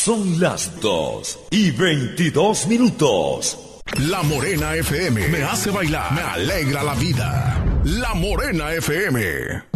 Son las 2:22. La Morena FM me hace bailar, me alegra la vida. La Morena FM.